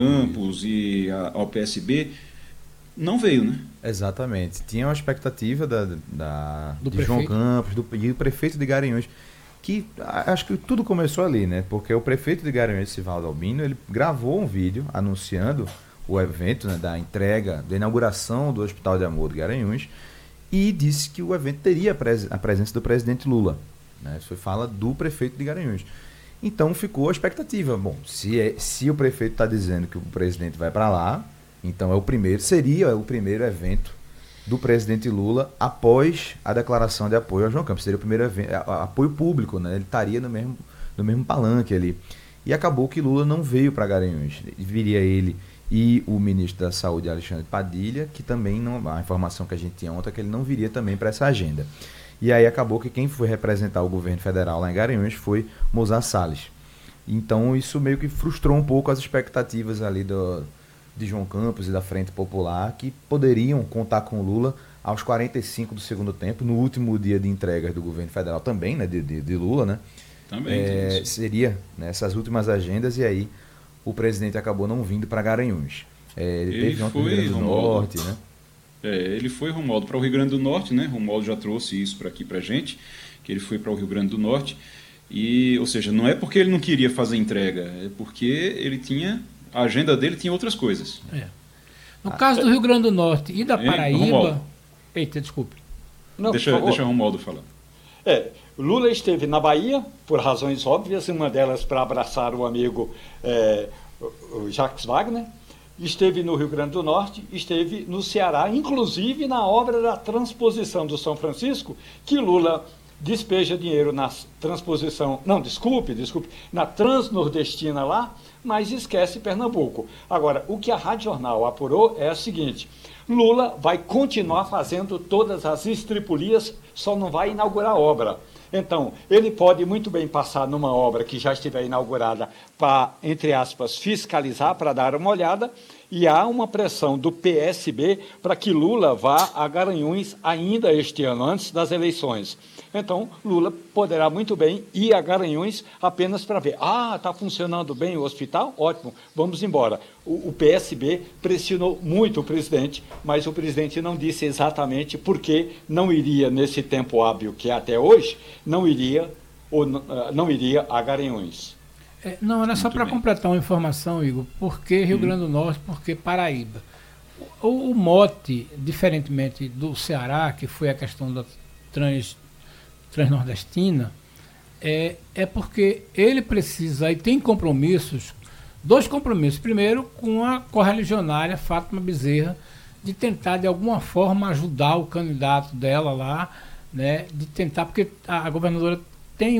Campos e ao PSB, não veio, né? Exatamente. Tinha uma expectativa Do de João prefeito. Campos, e o prefeito de Garanhuns, que acho que tudo começou ali, né? Porque o prefeito de Garanhuns, Sivaldo Albino, ele gravou um vídeo anunciando o evento, né, da entrega, da inauguração do Hospital de Amor de Garanhuns, e disse que o evento teria a presença do presidente Lula. Né? Isso foi fala do prefeito de Garanhuns. Então ficou a expectativa. Bom, se o prefeito está dizendo que o presidente vai para lá, então seria o primeiro evento do presidente Lula após a declaração de apoio ao João Campos. Seria o primeiro evento, apoio público, né? Ele estaria no mesmo palanque ali. E acabou que Lula não veio para Garanhuns. Viria ele e o ministro da Saúde, Alexandre Padilha, que também não. A informação que a gente tinha ontem é que ele não viria também para essa agenda. E aí acabou que quem foi representar o governo federal lá em Garanhuns foi Mozar Salles. Então isso meio que frustrou um pouco as expectativas ali de João Campos e da Frente Popular, que poderiam contar com Lula aos 45 do segundo tempo, no último dia de entregas do governo federal também, né, de Lula, né? Também tem isso. Seria nessas últimas agendas, e aí o presidente acabou não vindo para Garanhuns. Ele teve ontem no Rio Grande do Norte, né? Ele foi, Romualdo, para o Rio Grande do Norte, né? Romualdo já trouxe isso para aqui para gente, que ele foi para o Rio Grande do Norte. E, ou seja, não é porque ele não queria fazer entrega, é porque ele tinha, a agenda dele tinha outras coisas. No caso do Rio Grande do Norte e da Paraíba... Romualdo. Eita, desculpe. Não, Deixa o Romualdo falar. Lula esteve na Bahia, por razões óbvias, uma delas para abraçar o amigo o Jacques Wagner, esteve no Rio Grande do Norte, esteve no Ceará, inclusive na obra da transposição do São Francisco, que Lula despeja dinheiro na transposição, não, desculpe, na transnordestina lá, mas esquece Pernambuco. Agora, o que a Rádio Jornal apurou é o seguinte: Lula vai continuar fazendo todas as estripulias, só não vai inaugurar a obra. Então, ele pode muito bem passar numa obra que já estiver inaugurada para, entre aspas, fiscalizar, para dar uma olhada, e há uma pressão do PSB para que Lula vá a Garanhuns ainda este ano, antes das eleições. Então, Lula poderá muito bem ir a Garanhuns apenas para ver. Está funcionando bem o hospital? Ótimo, vamos embora. O PSB pressionou muito o presidente, mas o presidente não disse exatamente por que não iria, nesse tempo hábil que é até hoje, não iria a Garanhuns. Não, era só para completar uma informação, Igor. Por que Rio Grande do Norte, por que Paraíba? O mote, diferentemente do Ceará, que foi a questão da transnordestina, é porque ele precisa e tem compromissos, dois compromissos. Primeiro, com a correligionária Fátima Bezerra, de tentar de alguma forma ajudar o candidato dela lá, né, de tentar, porque a governadora tem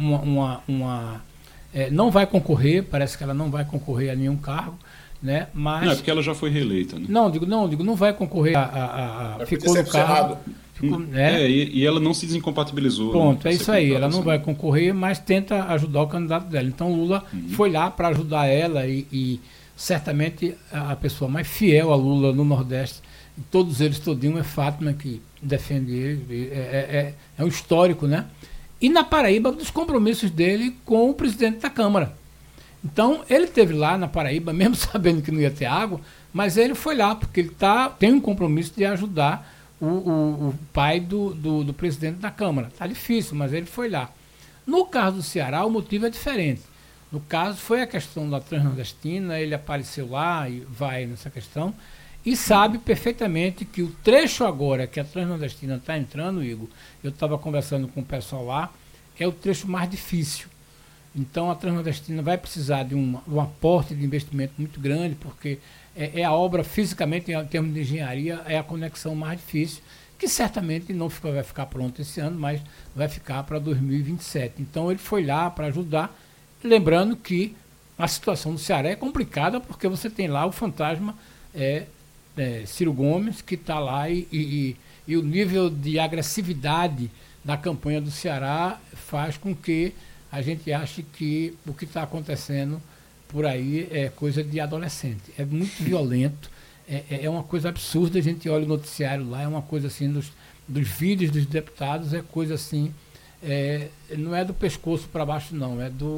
não vai concorrer, parece que ela não vai concorrer a nenhum cargo, né, mas... Não, é porque ela já foi reeleita, né? Não vai concorrer ficou no cargo. E ela não se desincompatibilizou. Pronto, né, é isso aí. Ela não vai concorrer, mas tenta ajudar o candidato dela. Então Lula foi lá para ajudar ela e certamente a pessoa mais fiel a Lula no Nordeste, todos eles todinho, é Fátima, que defende ele. É um histórico, né? E na Paraíba, dos compromissos dele com o presidente da Câmara. Então, ele esteve lá na Paraíba, mesmo sabendo que não ia ter água, mas ele foi lá, porque ele tem um compromisso de ajudar o pai do presidente da Câmara. Está difícil, mas ele foi lá. No caso do Ceará, o motivo é diferente. No caso, foi a questão da transnordestina, ele apareceu lá e vai nessa questão, e sabe perfeitamente que o trecho agora que a transnordestina está entrando, Igor, eu estava conversando com o pessoal lá, é o trecho mais difícil. Então a transnordestina vai precisar de um aporte de investimento muito grande, porque é a obra fisicamente, em termos de engenharia, é a conexão mais difícil, que certamente não vai ficar pronta esse ano, mas vai ficar para 2027. Então ele foi lá para ajudar, lembrando que a situação do Ceará é complicada, porque você tem lá o fantasma Ciro Gomes, que está lá, e o nível de agressividade da campanha do Ceará faz com que a gente ache que o que está acontecendo por aí é coisa de adolescente. É muito violento, é uma coisa absurda. A gente olha o noticiário lá, é uma coisa assim, dos vídeos dos deputados, é coisa assim, não é do pescoço para baixo, não,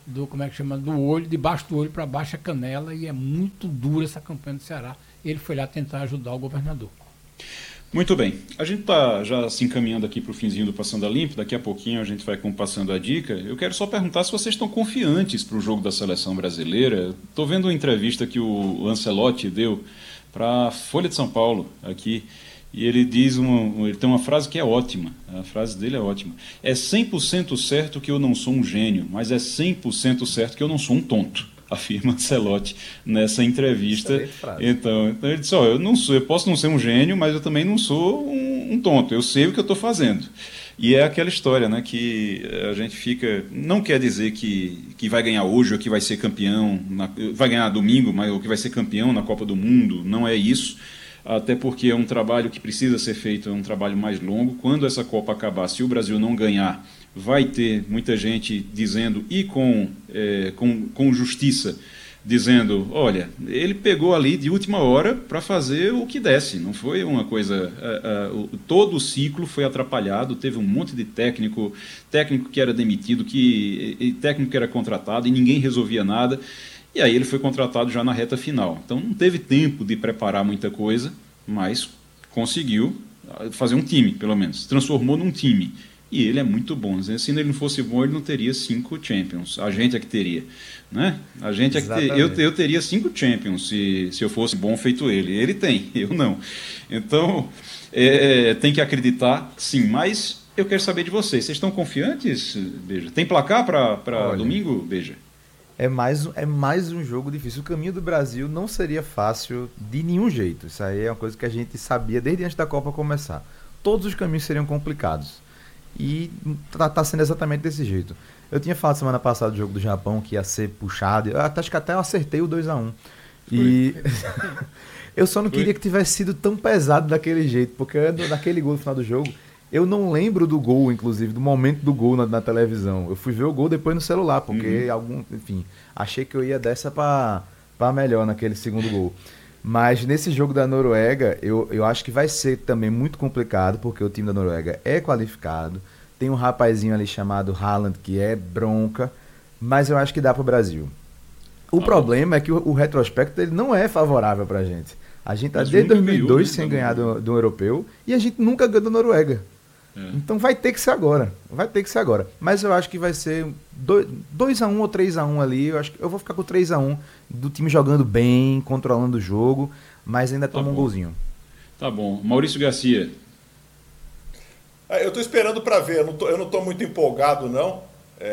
como é que chama, do olho, debaixo do olho para baixo a canela, e é muito dura essa campanha do Ceará. Ele foi lá tentar ajudar o governador. Muito bem, a gente está já se encaminhando aqui para o finzinho do Passando a Limpo, daqui a pouquinho a gente vai com Passando a Dica. Eu quero só perguntar se vocês estão confiantes para o jogo da seleção brasileira. Estou vendo uma entrevista que o Ancelotti deu para a Folha de São Paulo aqui, e ele diz ele tem uma frase que é ótima, a frase dele é ótima. É 100% certo que eu não sou um gênio, mas é 100% certo que eu não sou um tonto, afirma Ancelotti nessa entrevista. Então ele disse, eu posso não ser um gênio, mas eu também não sou um tonto, eu sei o que eu estou fazendo. E é aquela história, né, que a gente fica, não quer dizer que vai ganhar hoje ou que vai ser campeão, vai ganhar domingo, mas ou que vai ser campeão na Copa do Mundo, não é isso. Até porque é um trabalho que precisa ser feito, é um trabalho mais longo. Quando essa Copa acabar, se o Brasil não ganhar, vai ter muita gente dizendo, e com justiça, dizendo, olha, ele pegou ali de última hora para fazer o que desse, não foi uma coisa... todo o ciclo foi atrapalhado, teve um monte de técnico que era demitido, técnico que era contratado e ninguém resolvia nada. E aí ele foi contratado já na reta final. Então não teve tempo de preparar muita coisa, mas conseguiu fazer um time, pelo menos. Transformou num time. E ele é muito bom. Se ele não fosse bom, ele não teria 5 Champions. A gente é que teria. Né? A gente é que eu teria 5 Champions se eu fosse bom feito ele. Ele tem, eu não. Então, tem que acreditar, sim. Mas eu quero saber de vocês. Vocês estão confiantes, Beija? Tem placar para domingo, Beija? É mais um jogo difícil. O caminho do Brasil não seria fácil de nenhum jeito. Isso aí é uma coisa que a gente sabia desde antes da Copa começar. Todos os caminhos seriam complicados. E tá sendo exatamente desse jeito. Eu tinha falado semana passada do jogo do Japão que ia ser puxado. Acho que até eu acertei o 2-1. E eu só não queria que tivesse sido tão pesado daquele jeito, porque naquele gol no final do jogo, eu não lembro do gol, inclusive, do momento do gol na televisão. Eu fui ver o gol depois no celular, porque enfim, achei que eu ia dessa pra melhor naquele segundo gol. Mas nesse jogo da Noruega, eu acho que vai ser também muito complicado, porque o time da Noruega é qualificado. Tem um rapazinho ali chamado Haaland, que é bronca, mas eu acho que dá pro Brasil. O problema é que o retrospecto ele não é favorável pra gente. A gente tá desde 2002 sem ganhar do europeu e a gente nunca ganhou da Noruega. Então vai ter que ser agora. Mas eu acho que vai ser 2-1 ou 3-1 ali. Eu acho que eu vou ficar com 3-1 do time jogando bem, controlando o jogo, mas ainda toma um golzinho. Tá bom. Maurício Garcia. Eu tô esperando para ver. Eu não tô muito empolgado, não.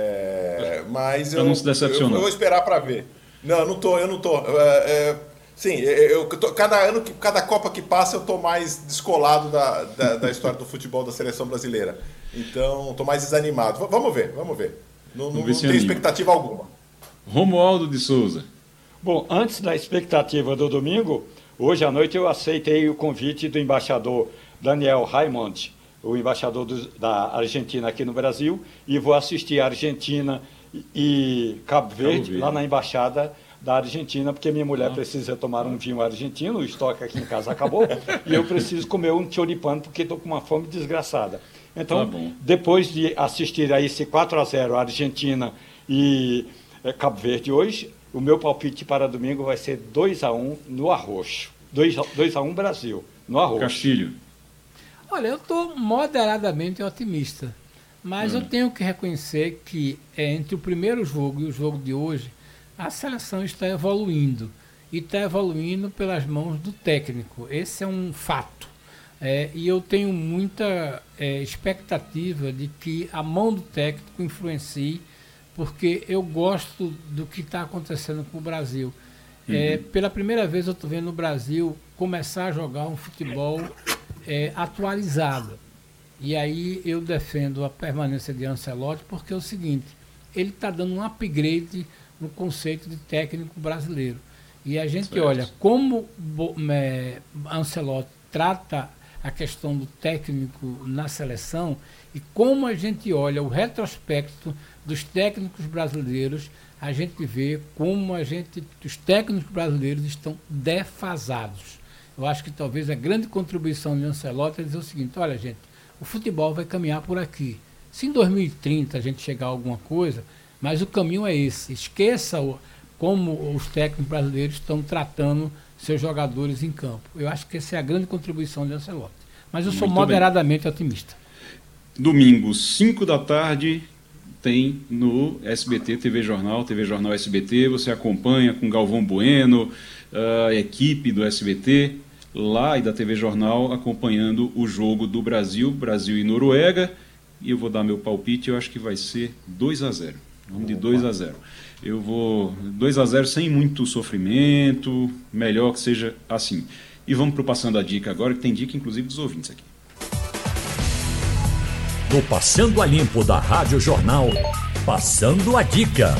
Mas eu não se decepcionou. Eu vou esperar para ver. Não, eu não tô. Sim, cada Copa que passa eu tô mais descolado da história do futebol da seleção brasileira. Então, tô mais desanimado. Vamos ver. Não tenho expectativa alguma. Romualdo de Souza. Bom, antes da expectativa do domingo, hoje à noite eu aceitei o convite do embaixador Daniel Raimond, o embaixador da Argentina aqui no Brasil, e vou assistir a Argentina e Cabo Verde lá na embaixada da Argentina, porque minha mulher precisa tomar um vinho argentino, o estoque aqui em casa acabou, e eu preciso comer um choripano, porque estou com uma fome desgraçada. Então, depois de assistir a esse 4-0 Argentina e Cabo Verde hoje, o meu palpite para domingo vai ser 2-1 no Arroxo. 2-1 Brasil, no Arroxo. Castilho. Olha, eu estou moderadamente otimista, mas eu tenho que reconhecer que entre o primeiro jogo e o jogo de hoje, a seleção está evoluindo, e está evoluindo pelas mãos do técnico. Esse é um fato. E eu tenho muita expectativa de que a mão do técnico influencie, porque eu gosto do que está acontecendo com o Brasil. Pela primeira vez eu estou vendo o Brasil começar a jogar um futebol atualizado. E aí eu defendo a permanência de Ancelotti, porque é o seguinte, ele está dando um upgrade no conceito de técnico brasileiro. E a gente olha como Ancelotti trata a questão do técnico na seleção e como a gente olha o retrospecto dos técnicos brasileiros, a gente vê como os técnicos brasileiros estão defasados. Eu acho que talvez a grande contribuição de Ancelotti é dizer o seguinte, olha gente, o futebol vai caminhar por aqui. Se em 2030 a gente chegar a alguma coisa, Mas o caminho é esse. Esqueça como os técnicos brasileiros estão tratando seus jogadores em campo. Eu acho que essa é a grande contribuição de Ancelotti. Mas eu sou moderadamente otimista. Domingo, 5 da tarde, tem no SBT TV Jornal SBT. Você acompanha com Galvão Bueno, a equipe do SBT, lá e da TV Jornal, acompanhando o jogo do Brasil e Noruega. E eu vou dar meu palpite, eu acho que vai ser 2-0. Vamos de 2-0. Eu vou 2-0 sem muito sofrimento, melhor que seja assim. E vamos para o Passando a Dica agora, que tem dica inclusive dos ouvintes aqui. No Passando a Limpo da Rádio Jornal, Passando a Dica.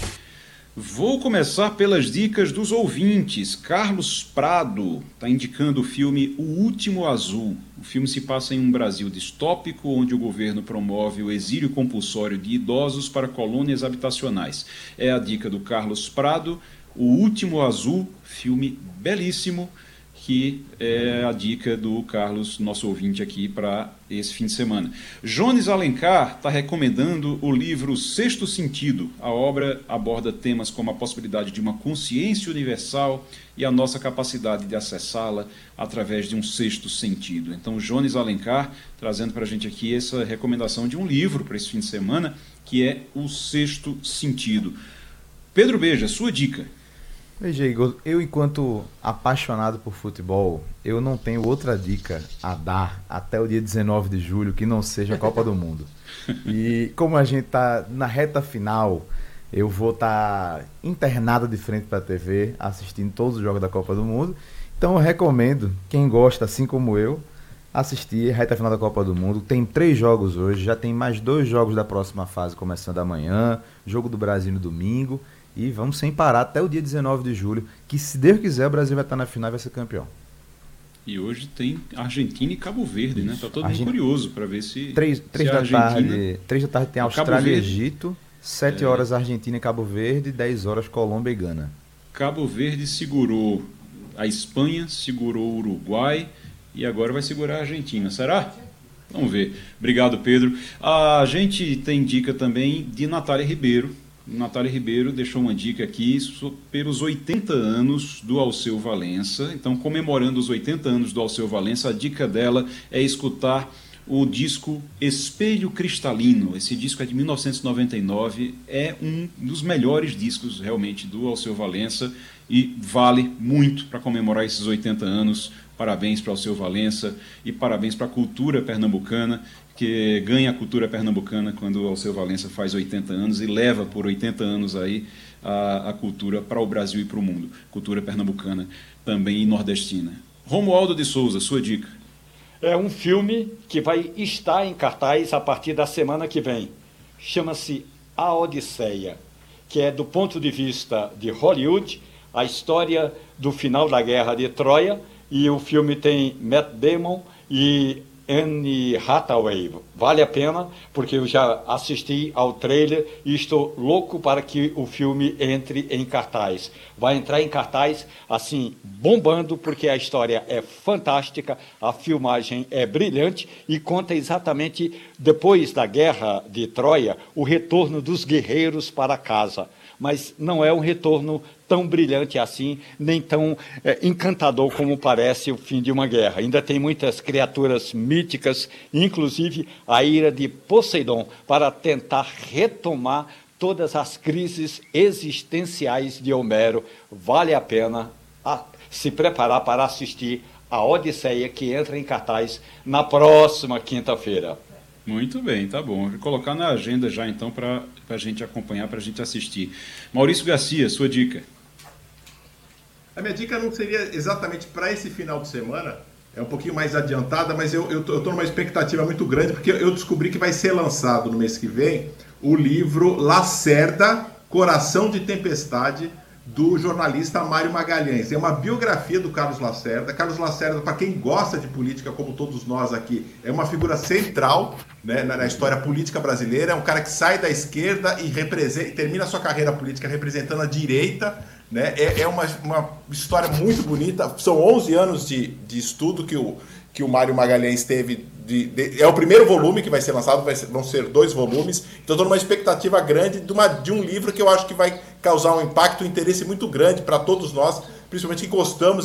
Vou começar pelas dicas dos ouvintes. Carlos Prado está indicando o filme O Último Azul. O filme se passa em um Brasil distópico, onde o governo promove o exílio compulsório de idosos para colônias habitacionais. É a dica do Carlos Prado, O Último Azul, filme belíssimo, que é a dica do Carlos, nosso ouvinte aqui, para esse fim de semana. Jones Alencar está recomendando o livro Sexto Sentido. A obra aborda temas como a possibilidade de uma consciência universal e a nossa capacidade de acessá-la através de um sexto sentido. Então, Jones Alencar trazendo para a gente aqui essa recomendação de um livro para esse fim de semana, que é O Sexto Sentido. Pedro Beja, sua dica. Veja, Igor, eu enquanto apaixonado por futebol, eu não tenho outra dica a dar até o dia 19 de julho que não seja a Copa do Mundo. E como a gente está na reta final, eu vou estar internado de frente para a TV, assistindo todos os jogos da Copa do Mundo. Então eu recomendo, quem gosta, assim como eu, assistir a reta final da Copa do Mundo. Tem 3 jogos hoje, já tem mais 2 jogos da próxima fase começando amanhã, jogo do Brasil no domingo. E vamos sem parar até o dia 19 de julho, que se Deus quiser o Brasil vai estar na final e vai ser campeão. E hoje tem Argentina e Cabo Verde, né? Está todo mundo curioso para ver se... 3 da tarde tem Austrália e Egito, 7 horas Argentina e Cabo Verde, 10 horas Colômbia e Gana. Cabo Verde segurou a Espanha, segurou o Uruguai e agora vai segurar a Argentina. Será? Vamos ver. Obrigado, Pedro. A gente tem dica também de Natália Ribeiro. Natália Ribeiro deixou uma dica aqui pelos 80 anos do Alceu Valença. Então, comemorando os 80 anos do Alceu Valença, a dica dela é escutar o disco Espelho Cristalino. Esse disco é de 1999, é um dos melhores discos realmente do Alceu Valença e vale muito para comemorar esses 80 anos. Parabéns para o Alceu Valença e parabéns para a cultura pernambucana, que ganha a cultura pernambucana quando o Alceu Valença faz 80 anos e leva por 80 anos aí a cultura para o Brasil e para o mundo. Cultura pernambucana também e nordestina. Romualdo de Souza, sua dica. É um filme que vai estar em cartaz a partir da semana que vem. Chama-se A Odisseia, que é, do ponto de vista de Hollywood, a história do final da Guerra de Troia, e o filme tem Matt Damon e Anne Hathaway. Vale a pena, porque eu já assisti ao trailer e estou louco para que o filme entre em cartaz. Vai entrar em cartaz, assim, bombando, porque a história é fantástica, a filmagem é brilhante e conta exatamente, depois da Guerra de Troia, o retorno dos guerreiros para casa. Mas não é um retorno tão brilhante assim, nem tão encantador como parece o fim de uma guerra. Ainda tem muitas criaturas míticas, inclusive a ira de Poseidon, para tentar retomar todas as crises existenciais de Homero. Vale a pena se preparar para assistir a Odisseia, que entra em cartaz na próxima quinta-feira. Muito bem, tá bom. Vou colocar na agenda já então para a gente acompanhar, para a gente assistir. Maurício Garcia, sua dica. A minha dica não seria exatamente para esse final de semana, é um pouquinho mais adiantada, mas eu estou numa expectativa muito grande, porque eu descobri que vai ser lançado no mês que vem o livro Lacerda, Coração de Tempestade, do jornalista Mário Magalhães. É uma biografia do Carlos Lacerda. Carlos Lacerda, para quem gosta de política, como todos nós aqui, é uma figura central, né, na história política brasileira. É um cara que sai da esquerda e termina a sua carreira política representando a direita. Né? É uma história muito bonita. São 11 anos de estudo que o Mário Magalhães teve. É o primeiro volume que vai ser lançado, vão ser 2 volumes. Então estou numa expectativa grande de um livro que eu acho que vai causar um impacto, um interesse muito grande para todos nós, principalmente que gostamos